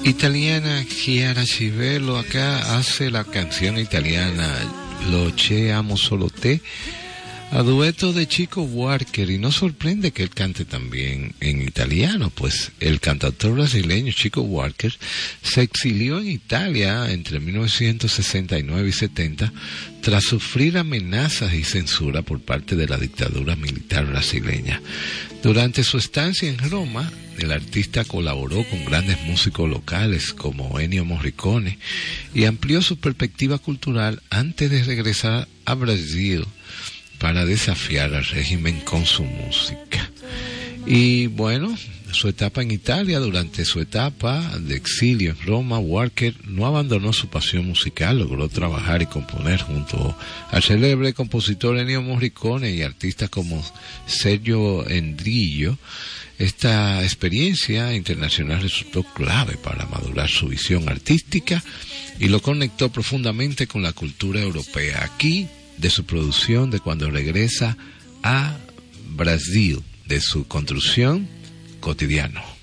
Italiana Chiara Civello acá hace la canción italiana Lo Che Amo Solo Te a dueto de Chico Buarque, y no sorprende que él cante también en italiano, pues el cantautor brasileño Chico Buarque se exilió en Italia entre 1969 y 70 tras sufrir amenazas y censura por parte de la dictadura militar brasileña. Durante su estancia en Roma, el artista colaboró con grandes músicos locales como Ennio Morricone y amplió su perspectiva cultural antes de regresar a Brasil para desafiar al régimen con su música. Y bueno, su etapa en Italia, durante su etapa de exilio en Roma, Walker no abandonó su pasión musical, logró trabajar y componer junto al célebre compositor Ennio Morricone y artistas como Sergio Endrillo. Esta experiencia internacional resultó clave para madurar su visión artística y lo conectó profundamente con la cultura europea. Aquí, de su producción, de cuando regresa a Brasil, de su construcción Cotidiano.